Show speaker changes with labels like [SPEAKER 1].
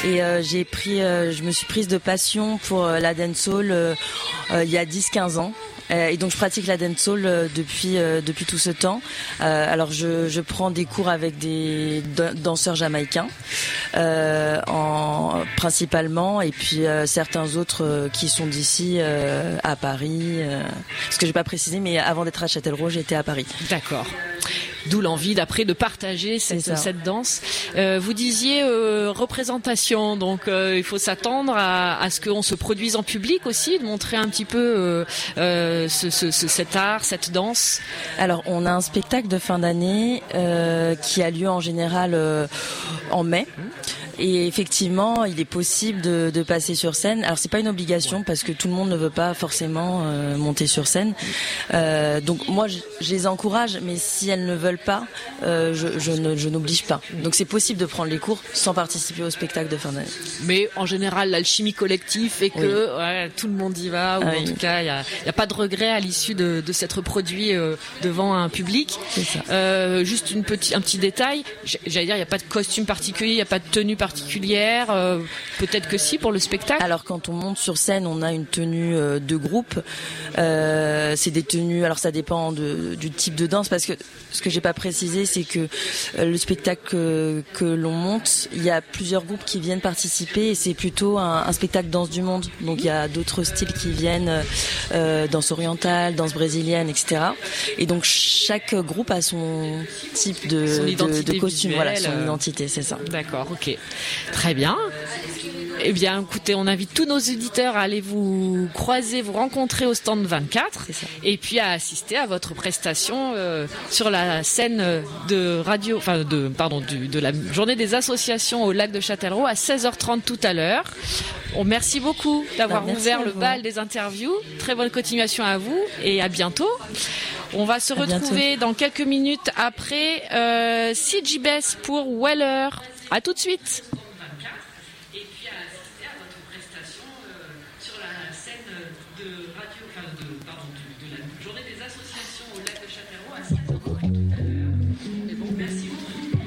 [SPEAKER 1] Et je me suis prise de passion pour la dancehall il y a 10-15 ans. Et donc je pratique la dancehall depuis tout ce temps. Alors je prends des cours avec des danseurs jamaïcains principalement, et puis certains autres qui sont d'ici à Paris. Ce que j'ai pas précisé, mais avant d'être à Châtellerault, j'étais à Paris.
[SPEAKER 2] D'accord. D'où l'envie d'après de partager cette danse. Vous disiez représentation, donc il faut s'attendre à ce qu'on se produise en public aussi, de montrer un petit peu cet art, cette danse.
[SPEAKER 1] Alors on a un spectacle de fin d'année qui a lieu en général en mai. Et effectivement, il est possible de passer sur scène. Alors c'est pas une obligation parce que tout le monde ne veut pas forcément monter sur scène. Donc moi je les encourage, mais si elles ne veulent pas, je n'oblige pas. Donc c'est possible de prendre les cours sans participer au spectacle de fin d'année.
[SPEAKER 2] Mais en général, l'alchimie collective fait que tout le monde y va, ou en tout cas il y a pas de regret à l'issue de s'être produit devant un public.
[SPEAKER 1] C'est ça.
[SPEAKER 2] Juste un petit détail, j'allais dire, il y a pas de costume particulier, il y a pas de tenue particulière, peut-être que si pour le spectacle.
[SPEAKER 1] Alors quand on monte sur scène, on a une tenue de groupe. C'est des tenues. Alors ça dépend du type de danse, parce que ce que j'ai pas précisé, c'est que le spectacle que l'on monte, il y a plusieurs groupes qui viennent participer, et c'est plutôt un spectacle danse du monde. Donc il y a d'autres styles qui viennent, danse orientale, danse brésilienne, etc. Et donc chaque groupe a son type de costume,
[SPEAKER 2] visuelle,
[SPEAKER 1] son identité, c'est ça.
[SPEAKER 2] D'accord, ok. Très bien. Eh bien, écoutez, on invite tous nos auditeurs à aller vous croiser, vous rencontrer au stand 24, et puis à assister à votre prestation sur la scène de la journée des associations au lac de Châtellerault à 16h30 tout à l'heure. Merci beaucoup d'avoir ouvert le bal des interviews. Très bonne continuation à vous et à bientôt. On va se retrouver dans quelques minutes après CG Bess pour Weller. À tout de suite. Et puis à assister à votre prestation sur la scène de la journée des associations au lac de Châtellerault à 16h30.